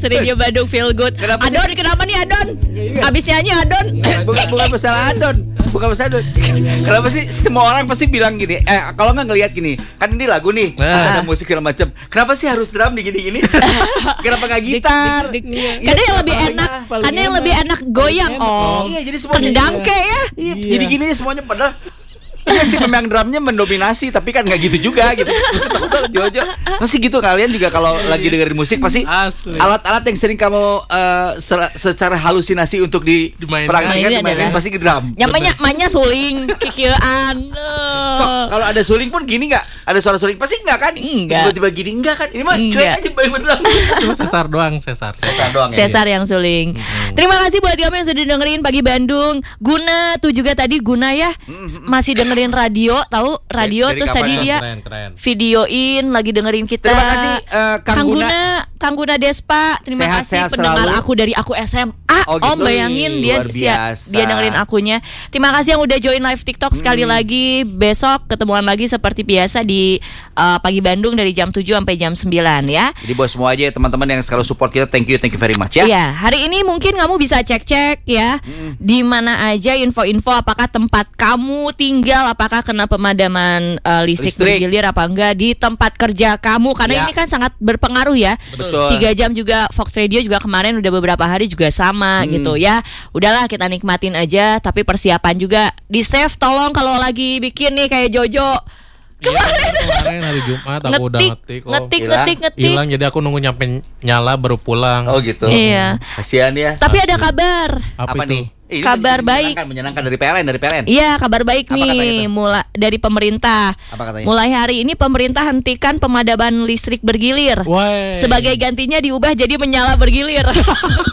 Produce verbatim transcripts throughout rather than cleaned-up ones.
Radio Bandung Feel Good. Kenapa Adon, sih? kenapa nih Adon? Abis nyanyi Adon. Bukan bukan masalah Adon, bukan masalah Adon. Kenapa sih semua orang pasti bilang gini? Eh kalau nggak ngelihat gini, kan ini lagu nih, Nah. terus ada musik segala macam. Kenapa sih harus drum digini-gini? Kenapa nggak gitar? Dik, dik, dik. Iya, Karena yang lebih paling enak, enak, paling karena yang enak. lebih enak goyang om. Iya, jadi semuanya Tendang ke ya. Iya, Iya. jadi gini semuanya padahal. Iya sih memang drumnya mendominasi, tapi kan nggak gitu juga gitu. Jojo, pasti gitu kalian juga kalau lagi dengerin musik pasti Asli. alat-alat yang sering kamu eh, ser- secara halusinasi untuk Dimainkan. diperagakan Nah, ini dimainin adalah- pasti ke drum. Nyamanya manya suling, kikieuan. Sok, kalau ada suling pun gini nggak? Ada suara suling pasti nggak kan? Enggak. Tiba-tiba gini enggak kan? Ini mah cuek Enggak. aja main beneran. Cuma sesar doang, sesar. Sesar doang ya. Cesar yang suling. Terima kasih buat kamu yang sudah dengerin Pagi Bandung. Guna tuh juga tadi Guna ya s- masih dengerin radio, tahu radio Dari terus kapan tadi ya? dia Keren, keren. videoin lagi dengerin kita. Terima kasih, eh, Kang Kang Guna. Guna, Kang Guna Despa. Terima Sehat, kasih sehat pendengar selalu. aku dari aku S M A. Oh, gitu. Om bayangin dia Luar sia- biasa. dia dengerin akunya. Terima kasih yang udah join live TikTok sekali lagi. Besok ketemuan lagi seperti biasa di eh, Pagi Bandung dari jam tujuh sampai jam sembilan ya. Jadi buat semua aja teman-teman yang selalu support kita, thank you, thank you very much ya. Iya, hari ini mungkin kamu bisa cek-cek ya, di mana aja info-info apakah tempat kamu tinggal, apakah kena pemadaman eh, listrik, Listrik. bergilir apa enggak di tempat kerja kamu, karena Ya. ini kan sangat berpengaruh ya. Betul. Tiga jam juga Fox Radio juga kemarin udah beberapa hari juga sama gitu ya. Udahlah kita nikmatin aja, tapi persiapan juga di save tolong kalau lagi bikin nih kayak Jojo. Iya, kemarin hari Jumat aku udah Ngetik, ngetik kok. ngetik, Hilang? ngetik, ngetik. Hilang, jadi aku nunggu nyampe nyala baru pulang. Oh gitu. Iya. Kasihan ya. Tapi ada kabar. Apa, Apa itu? nih? Eh, ini Kabar menyenangkan, baik. menyenangkan dari P L N, dari P L N. Iya, kabar baik Apa katanya nih tuh? mulai dari pemerintah. Apa katanya? Mulai hari ini pemerintah hentikan pemadaman listrik bergilir. Woi. Sebagai gantinya diubah jadi menyala bergilir.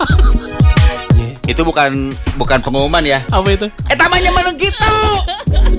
Itu bukan bukan pengumuman ya. Apa itu? Eh tamanya menung gitu.